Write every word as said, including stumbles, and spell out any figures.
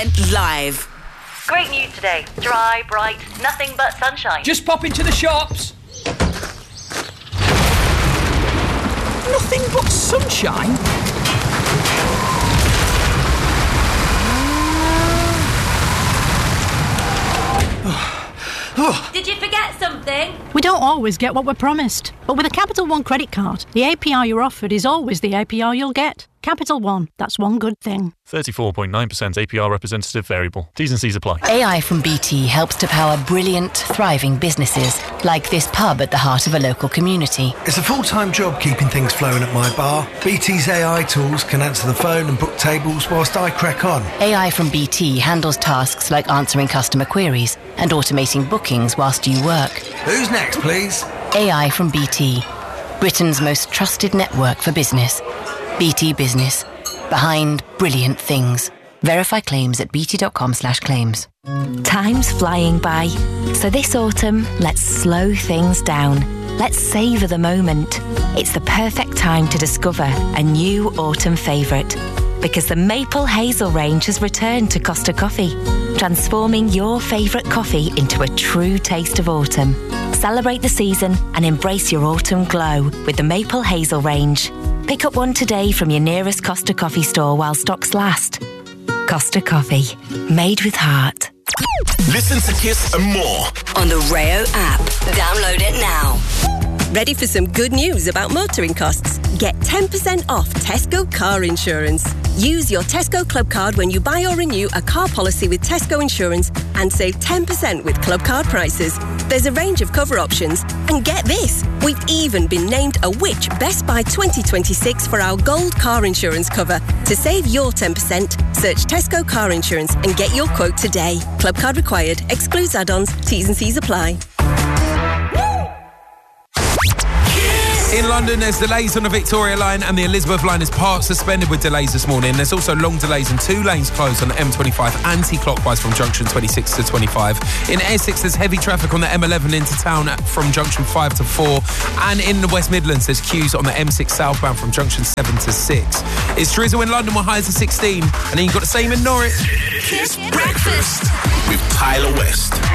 Live. Great news today. Dry, bright, nothing but sunshine. Just pop into the shops. Nothing but sunshine? Did you forget something? We don't always get what we're promised. But with a Capital One credit card, the A P R you're offered is always the A P R you'll get. Capital One, that's one good thing. thirty-four point nine percent A P R representative variable. T's and C's apply. A I from B T helps to power brilliant, thriving businesses, like this pub at the heart of a local community. It's a full-time job keeping things flowing at my bar. B T's A I tools can answer the phone and book tables whilst I crack on. A I from B T handles tasks like answering customer queries and automating bookings whilst you work. Who's next, please? A I from B T, Britain's most trusted network for business. B T Business. Behind brilliant things. Verify claims at bt.com slash claims. Time's flying by. So this autumn, let's slow things down. Let's savour the moment. It's the perfect time to discover a new autumn favourite. Because the Maple Hazel range has returned to Costa Coffee, transforming your favourite coffee into a true taste of autumn. Celebrate the season and embrace your autumn glow with the Maple Hazel range. Pick up one today from your nearest Costa Coffee store while stocks last. Costa Coffee, made with heart. Listen to Kiss and more on the Rayo app. Download it now. Ready for some good news about motoring costs? Get ten percent off Tesco car insurance. Use your Tesco Club card when you buy or renew a car policy with Tesco Insurance and save ten percent with Club card prices. There's a range of cover options. And get this, we've even been named a Which Best Buy twenty twenty-six for our gold car insurance cover. To save your ten percent, search Tesco car insurance and get your quote today. Club card required. Excludes add-ons. T's and C's apply. In London, there's delays on the Victoria line and the Elizabeth line is part suspended with delays this morning. There's also long delays and two lanes closed on the M twenty-five anti-clockwise from junction twenty-six to twenty-five. In Essex, there's heavy traffic on the M eleven into town from junction five to four. And in the West Midlands, there's queues on the M six southbound from junction seven to six. It's drizzle in London with highs of sixteen. And then you've got the same in Norwich. Kiss Breakfast with Tyler West.